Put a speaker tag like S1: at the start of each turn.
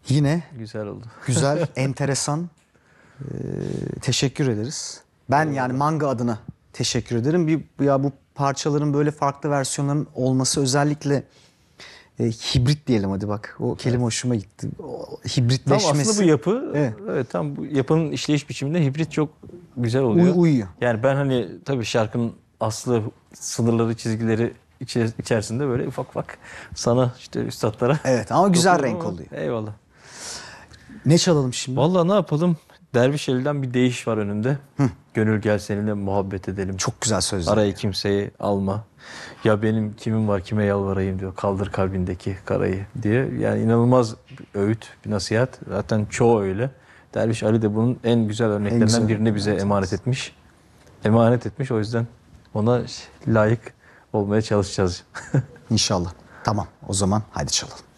S1: Yine
S2: Güzel oldu.
S1: güzel, enteresan. Teşekkür ederiz. Ben yani manga adına teşekkür ederim. Ya bu parçaların böyle farklı versiyonların olması, özellikle hibrit diyelim, hadi bak. O kelime hoşuma gitti. O
S2: Tam aslında bu
S1: hibritleşmesi.
S2: yapı,
S1: Evet.
S2: evet, tam bu yapının işleyiş biçiminde hibrit çok güzel oluyor.
S1: Uyuyor.
S2: Yani ben hani tabii şarkının aslı sınırları, çizgileri içerisinde böyle ufak ufak sana işte üstatlara
S1: Evet ama güzel
S2: dokunuyorum
S1: renk
S2: ama
S1: oluyor.
S2: eyvallah.
S1: Ne çalalım şimdi?
S2: Vallahi ne yapalım? Dervişeli'den bir deyiş var önümde. Gönül gel seninle muhabbet edelim.
S1: Çok güzel sözler.
S2: Arayı kimseyi alma. Ya benim kimim var, kime yalvarayım diyor. Kaldır kalbindeki karayı diye. Yani inanılmaz bir öğüt, bir nasihat. Zaten çoğu öyle. Derviş Ali de bunun en güzel örneklerinden
S1: güzel
S2: birini bize
S1: örneklerden.
S2: emanet etmiş. Emanet etmiş. O yüzden ona layık olmaya çalışacağız.
S1: İnşallah. Tamam, o zaman hadi çalalım.